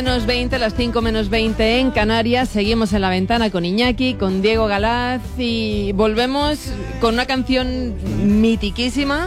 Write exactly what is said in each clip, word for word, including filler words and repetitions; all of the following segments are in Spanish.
Menos veinte, las cinco menos veinte en Canarias. Seguimos en La Ventana con Iñaki, con Diego Galaz y volvemos con una canción mitiquísima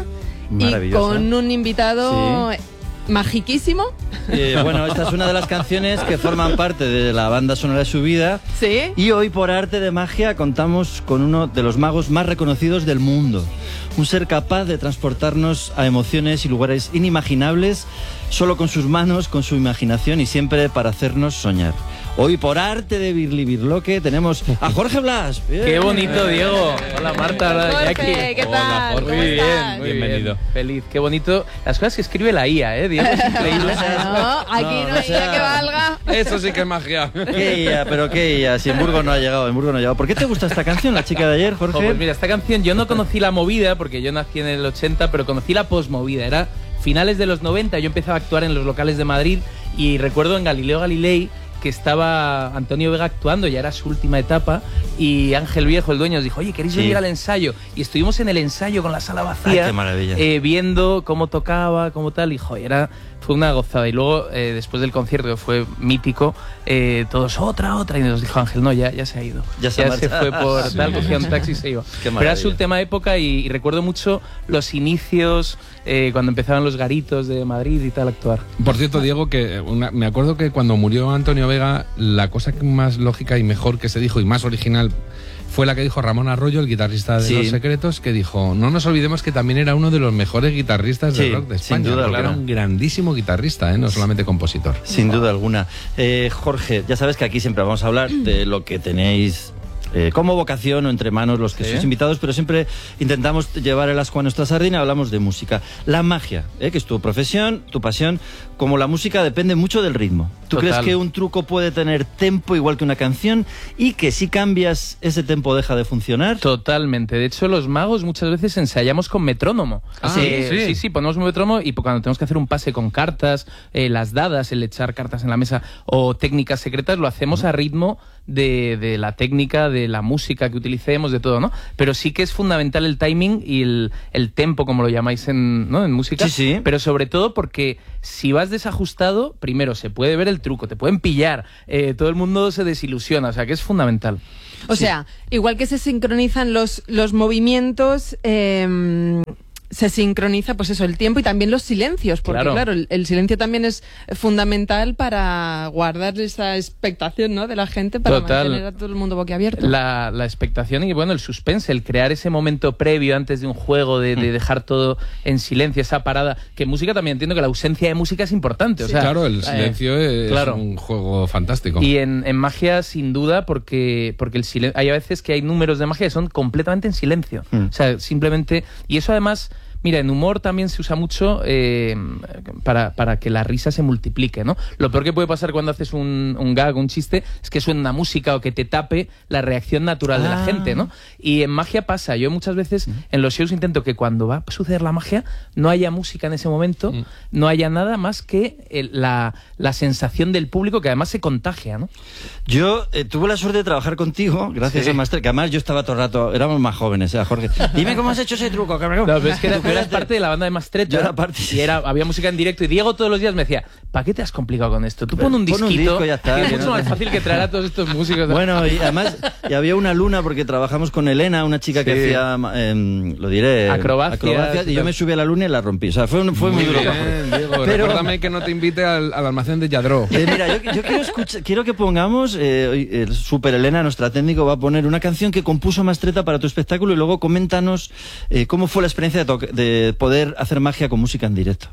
y con un invitado sí. magiquísimo. Eh, bueno, esta es una de las canciones que forman parte de la banda sonora de su vida. Sí. Y hoy, por arte de magia, contamos con uno de los magos más reconocidos del mundo. Un ser capaz de transportarnos a emociones y lugares inimaginables solo con sus manos, con su imaginación y siempre para hacernos soñar. Hoy, por arte de Birli Birloque, tenemos a Jorge Blas. Bien. Qué bonito, Diego. Hola, Marta. Hola, Jorge, Jackie. ¿qué tal? Hola, Jorge. Muy bien, muy bienvenido. Bien. Feliz. Qué bonito. Las cosas que escribe la I A, ¿eh, Diego? Es increíble. No, aquí no, no hay I A que valga. Eso sí que es magia. ¿Qué I A? Pero qué I A, si en Burgos no ha llegado, en Burgos no ha llegado. ¿Por qué te gusta esta canción, La chica de ayer, Jorge? Oh, pues mira, esta canción yo no conocí la movida, porque yo nací en el ochenta, pero conocí la posmovida. Era finales de los noventa, yo empezaba a actuar en los locales de Madrid y recuerdo en Galileo Galilei que estaba Antonio Vega actuando, ya era su última etapa, y Ángel Viejo, el dueño, nos dijo, oye, ¿queréis sí. venir al ensayo? Y estuvimos en el ensayo con la sala vacía. Ay, qué maravilla. Eh, viendo cómo tocaba, cómo tal, y joder, era, fue una gozada. Y luego, eh, después del concierto, que fue mítico, eh, todos, otra, otra, y nos dijo Ángel, no, ya, ya se ha ido. Ya se, ya se fue por sí. tal, cogía un taxi y se iba. Pero era su última época y, y recuerdo mucho los inicios, eh, cuando empezaban los garitos de Madrid y tal, a actuar. Por cierto, Diego, que una, me acuerdo que cuando murió Antonio Vega, la cosa más lógica y mejor que se dijo y más original fue la que dijo Ramón Arroyo, el guitarrista de sí. Los Secretos, que dijo, no nos olvidemos que también era uno de los mejores guitarristas del sí, rock de España. Sin duda alguna. Era un grandísimo guitarrista, ¿eh? No solamente compositor. Sin duda alguna. Eh, Jorge, ya sabes que aquí siempre vamos a hablar de lo que tenéis Eh, como vocación o entre manos los que ¿Sí? sois invitados, pero siempre intentamos llevar el ascua a nuestra sardina. Hablamos de música. La magia, ¿eh? que es tu profesión, tu pasión, como la música depende mucho del ritmo. ¿Tú Total. crees que un truco puede tener tempo igual que una canción y que si cambias ese tempo deja de funcionar? Totalmente. De hecho, los magos muchas veces ensayamos con metrónomo. Ah, eh, sí, sí, sí, ponemos un metrónomo y cuando tenemos que hacer un pase con cartas, eh, las dadas, el echar cartas en la mesa o técnicas secretas, lo hacemos a ritmo de, de la técnica, de la música que utilicemos, de todo, ¿no? Pero sí que es fundamental el timing y el, el tempo, como lo llamáis en, ¿no? en música. Sí, sí. Pero sobre todo porque si vas desajustado, primero se puede ver el truco, te pueden pillar, eh, todo el mundo se desilusiona, o sea que es fundamental. O sí. sea, igual que se sincronizan los, los movimientos, eh, se sincroniza, pues eso, el tiempo y también los silencios, porque claro, claro el, el silencio también es fundamental para guardar esa expectación, ¿no? de la gente, para Total. mantener a todo el mundo boquiabierto. La, la expectación y, bueno, el suspense, el crear ese momento previo antes de un juego, de, de dejar todo en silencio, esa parada, que en música también entiendo que la ausencia de música es importante. Sí, o sea, claro, el silencio eh, es claro. un juego fantástico. Y en, en magia, sin duda, porque, porque el silencio, hay a veces que hay números de magia que son completamente en silencio. Mm. O sea, simplemente... Y eso además... Mira, en humor también se usa mucho eh, para, para que la risa se multiplique, ¿no? Lo peor que puede pasar cuando haces un, un gag, un chiste, es que suene una música o que te tape la reacción natural ah. de la gente, ¿no? Y en magia pasa. Yo muchas veces en los shows intento que cuando va a suceder la magia no haya música en ese momento, mm. no haya nada más que el, la, la sensación del público, que además se contagia, ¿no? Yo eh, tuve la suerte de trabajar contigo, gracias sí. a Master, que además yo estaba todo el rato, éramos más jóvenes, ¿eh, Jorge? Dime cómo has hecho ese truco, cabrón. No, pero es que era, eras parte de la banda de Mastretta. Yo era parte, sí. Y era, había música en directo y Diego todos los días me decía, ¿para qué te has complicado con esto? Tú pon un disquito, pon un disco, ya está, que es que mucho no más te... fácil que traer a todos estos músicos. Bueno, y además y había una luna porque trabajamos con Elena, una chica sí. que hacía, eh, lo diré, acrobacias, acrobacias y yo me subí a la luna y la rompí. O sea, fue, fue muy, muy duro. Bien, Diego, pero recuérdame que no te invite al, al almacén de Yadró. Eh, mira, yo, yo quiero, escuchar, quiero que pongamos, eh, el Super Elena, nuestra técnico, va a poner una canción que compuso Mastretta para tu espectáculo y luego coméntanos eh, cómo fue la experiencia de, de poder hacer magia con música en directo.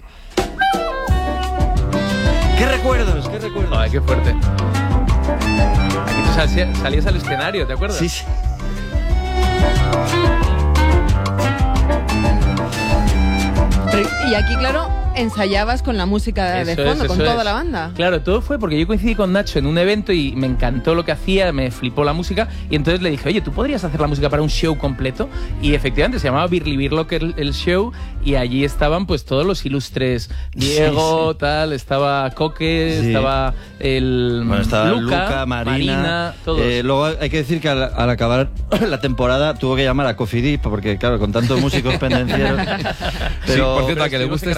¿Qué recuerdos? ¿Qué recuerdos? Ay, qué fuerte. Aquí tú salías, salías al escenario, ¿te acuerdas? Sí, sí. Pero, y aquí, claro, ensayabas con la música de eso fondo, es, con eso toda es. la banda. Claro, todo fue porque yo coincidí con Nacho en un evento y me encantó lo que hacía, me flipó la música y entonces le dije, oye, ¿tú podrías hacer la música para un show completo? Y efectivamente se llamaba Birli Birloque el, el show y allí estaban pues todos los ilustres, Diego, sí, sí. tal, estaba Coque, sí. estaba el bueno, estaba Luca, Luca Marina, Marina, todos. Eh, luego hay que decir que al, al acabar la temporada tuvo que llamar a Cofidis porque claro, con tantos músicos pendencieros. Pero, sí, por cierto, a que le guste esta, esta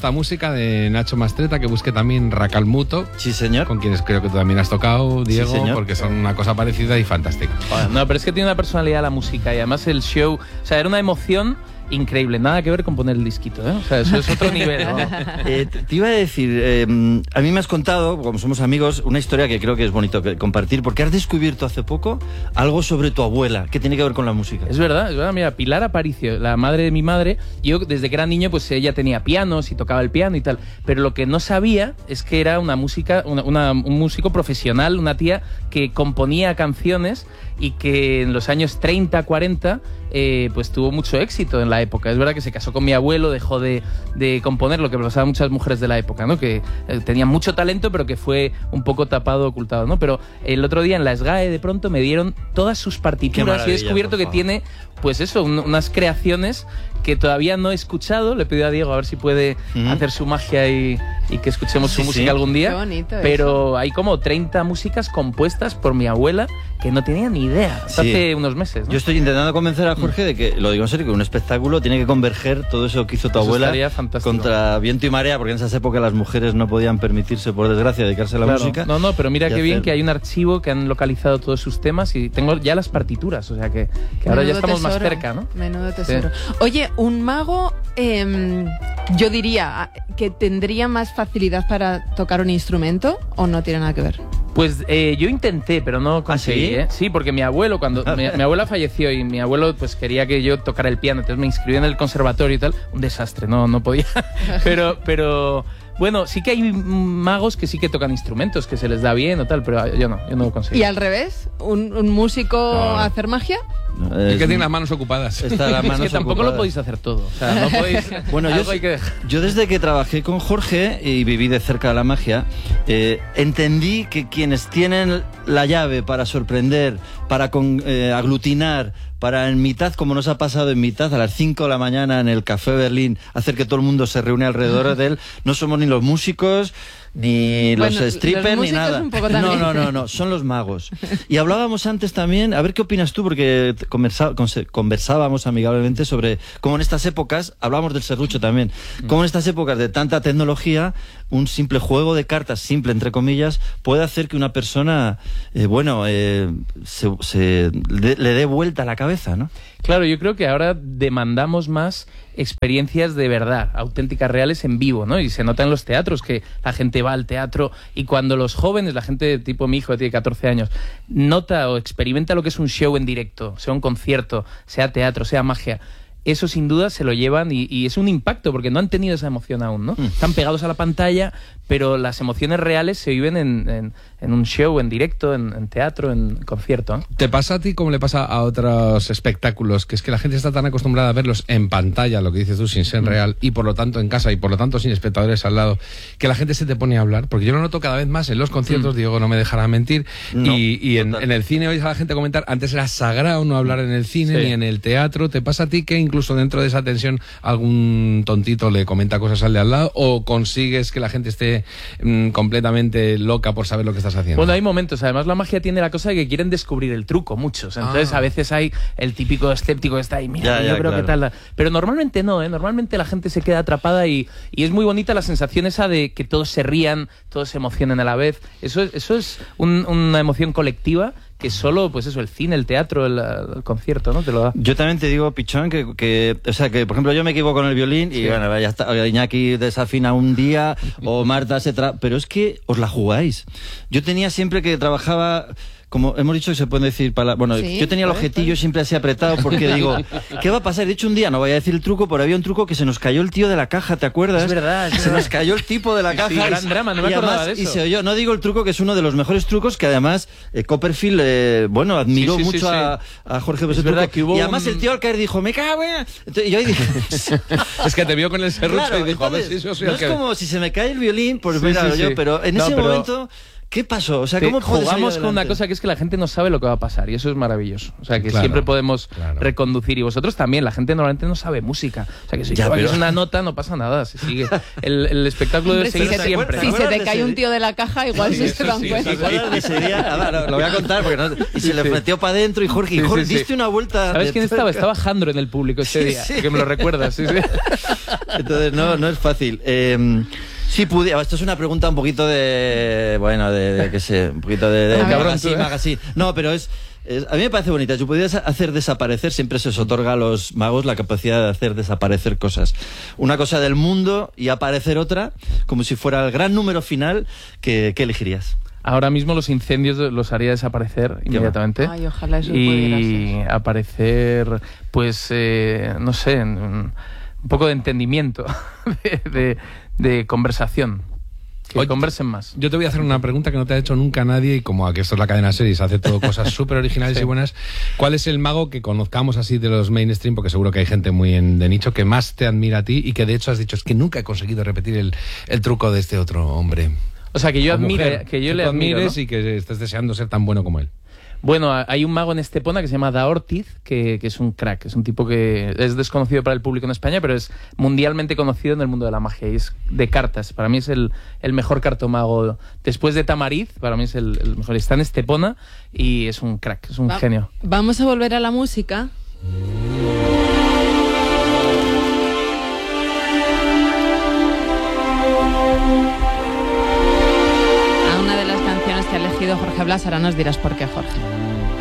esta música de Nacho Mastretta, que busque también Racalmuto. Sí, señor. Con quienes creo que tú también has tocado, Diego, sí, porque son una cosa parecida y fantástica. Bueno, no, pero es que tiene una personalidad la música y además el show, o sea, era una emoción increíble, nada que ver con poner el disquito, ¿eh? O sea, eso es otro nivel, ¿no? eh, te iba a decir, eh, a mí me has contado, como somos amigos, una historia que creo que es bonito que compartir, porque has descubierto hace poco algo sobre tu abuela, que tiene que ver con la música. Es verdad, es verdad, mira, Pilar Aparicio, la madre de mi madre, yo desde que era niño, pues ella tenía pianos y tocaba el piano y tal, pero lo que no sabía es que era una música, una, una, un músico profesional, una tía que componía canciones y que en los años treinta, cuarenta, eh, pues tuvo mucho éxito en la época. Es verdad que se casó con mi abuelo, dejó de, de componer, lo que pasaba a muchas mujeres de la época, ¿no? Que eh, tenían mucho talento, pero que fue un poco tapado, ocultado, ¿no? Pero el otro día en la SGAE de pronto me dieron todas sus partituras y he descubierto que tiene, pues eso, un, unas creaciones que todavía no he escuchado. Le pedí a Diego a ver si puede uh-huh. hacer su magia y, y que escuchemos sí, su música sí. algún día. Qué bonito pero eso. Hay como treinta músicas compuestas por mi abuela que no tenía ni idea hasta sí. hace unos meses, ¿no? Yo estoy intentando convencer a Jorge de que, lo digo en serio, que un espectáculo tiene que converger todo eso que hizo tu eso abuela contra viento y marea, porque en esas épocas las mujeres no podían permitirse, por desgracia, dedicarse a la claro. música. No, no, pero mira qué hacer... bien que hay un archivo que han localizado todos sus temas y tengo ya las partituras, o sea que, que ahora ya estamos tesoro. más cerca, ¿no? Menudo tesoro. Sí. Oye, un mago, eh, yo diría que tendría más facilidad para tocar un instrumento, ¿o no tiene nada que ver? Pues eh, yo intenté, pero no conseguí, ¿Ah, sí? ¿eh? Sí, porque mi abuelo, cuando mi, mi abuela falleció y mi abuelo pues quería que yo tocara el piano, entonces me inscribí en el conservatorio y tal, un desastre, no, no podía. pero, pero bueno, sí que hay magos que sí que tocan instrumentos, que se les da bien o tal, pero yo no, yo no lo conseguí. ¿Y al revés? ¿Un, un músico no. a hacer magia? No, es, es que tiene las manos ocupadas. Está las manos es que tampoco ocupadas. Lo podéis hacer todo. O sea, no podéis. Bueno, yo, hay que yo desde que trabajé con Jorge y viví de cerca la magia, eh, entendí que quienes tienen la llave para sorprender, para con, eh, aglutinar, para en mitad, como nos ha pasado en mitad, a las cinco de la mañana en el Café Berlín, hacer que todo el mundo se reúne alrededor de él, no somos ni los músicos, ni bueno, los strippers, los ni nada. Un poco no, no, no, no, son los magos. Y hablábamos antes también, a ver qué opinas tú, porque conversa, conversábamos amigablemente sobre cómo en estas épocas, hablábamos del serrucho también, cómo en estas épocas de tanta tecnología, un simple juego de cartas, simple entre comillas, puede hacer que una persona, eh, bueno, eh, se, se le, le dé vuelta a la cabeza, ¿no? Claro, yo creo que ahora demandamos más experiencias de verdad, auténticas, reales, en vivo, ¿no? Y se nota en los teatros que la gente va al teatro y cuando los jóvenes, la gente tipo mi hijo que tiene catorce años, nota o experimenta lo que es un show en directo, sea un concierto, sea teatro, sea magia, eso sin duda se lo llevan y, y es un impacto porque no han tenido esa emoción aún, ¿no? Mm. Están pegados a la pantalla, pero las emociones reales se viven en, en, en un show, en directo, en, en teatro, en concierto, ¿eh? ¿Te pasa a ti como le pasa a otros espectáculos? Que es que la gente está tan acostumbrada a verlos en pantalla, lo que dices tú, sin ser mm. real, y por lo tanto en casa, y por lo tanto sin espectadores al lado, que la gente se te pone a hablar, porque yo lo noto cada vez más en los conciertos, mm. Diego no me dejará mentir, no, y, y en, en el cine oyes a la gente comentar, antes era sagrado no hablar en el cine, sí. ni en el teatro. ¿Te pasa a ti que incluso dentro de esa tensión algún tontito le comenta cosas al de al lado, o consigues que la gente esté mmm, completamente loca por saber lo que estás haciendo? Bueno, hay momentos. Además, la magia tiene la cosa de que quieren descubrir el truco, muchos. Entonces, ah. a veces hay el típico escéptico que está ahí, mira, ya, yo ya, creo claro. que tal. Pero normalmente no, ¿eh? Normalmente la gente se queda atrapada y, y es muy bonita la sensación esa de que todos se rían, todos se emocionen a la vez. Eso, eso es un, una emoción colectiva que solo, pues eso, el cine, el teatro, el, el concierto, ¿no? Te lo da. Yo también te digo, Pichón, que, que, o sea, que por ejemplo yo me equivoco con el violín y sí. bueno, ya está, Iñaki desafina un día o Marta se tra... pero es que os la jugáis. Yo tenía siempre que trabajaba... Como hemos dicho que se pueden decir palabras... Bueno, sí, yo tenía el objetillo siempre así apretado porque digo, ¿qué va a pasar? De hecho, un día, no voy a decir el truco, pero había un truco que se nos cayó el tío de la caja, ¿te acuerdas? Es verdad. Es se verdad. nos cayó el tipo de la caja. Sí, gran y, drama, no me acordaba de eso. Y se oyó, no digo el truco, que es uno de los mejores trucos, que además eh, Copperfield, eh, bueno, admiró sí, sí, mucho sí, sí. A, a Jorge. Es verdad truco. Que hubo Y además un... el tío al caer dijo, me cago en... Entonces, y yo dije... es que te vio con el serrucho claro, y dijo, entonces, a ver si eso soy no el es que... como si se me cae el violín, pues sí, mira sí, yo, sí. pero en no, ese pero... momento... ¿Qué pasó? O sea, ¿cómo jugamos con una cosa que es que la gente no sabe lo que va a pasar y eso es maravilloso. O sea, que claro, siempre podemos claro. reconducir y vosotros también. La gente normalmente no sabe música. O sea, que si ya, pero... es una nota no pasa nada, se sigue. El, el espectáculo debe seguir si siempre. Si se te cae un tío de la caja, igual sí, se dan sí, cuenta. Sí, sí, sí. Día, nada, no, lo voy a contar porque no, y se le metió para adentro y Jorge, y Jorge, sí, sí, diste una vuelta. ¿Sabes de... quién estaba? Estaba Jandro en el público ese día, sí, sí. que me lo recuerdas. Sí, sí. Entonces, no, no es fácil. Eh, Si pudiera, esto es una pregunta un poquito de, bueno, de, de qué sé, un poquito de, de magazine, magazine. No, pero es, es, a mí me parece bonita. Si pudieras hacer desaparecer, siempre se os otorga a los magos la capacidad de hacer desaparecer cosas. Una cosa del mundo y aparecer otra, como si fuera el gran número final, ¿qué, qué elegirías? Ahora mismo los incendios los haría desaparecer inmediatamente. Ay, ojalá eso y aparecer, pues, eh, no sé, un poco de entendimiento, de... de de conversación. Que Oye, conversen más. Yo te voy a hacer una pregunta que no te ha hecho nunca nadie y como aquí esto es la cadena series, hace todo cosas súper originales sí. y buenas. ¿Cuál es el mago que conozcamos así de los mainstream, porque seguro que hay gente muy en, de nicho, que más te admira a ti y que de hecho has dicho es que nunca he conseguido repetir el, el truco de este otro hombre? O sea, que yo admire, mujer, que yo que le admire, admires ¿no? y que estés deseando ser tan bueno como él. Bueno, hay un mago en Estepona que se llama Da Ortiz, que, que es un crack, es un tipo que es desconocido para el público en España, pero es mundialmente conocido en el mundo de la magia y es de cartas. Para mí es el, el mejor cartomago. Después de Tamariz, para mí es el, el mejor. Está en Estepona y es un crack, es un Va, genio. Vamos a volver a la música. A una de las canciones que ha elegido Jorge Blas, ahora nos dirás por qué, Jorge.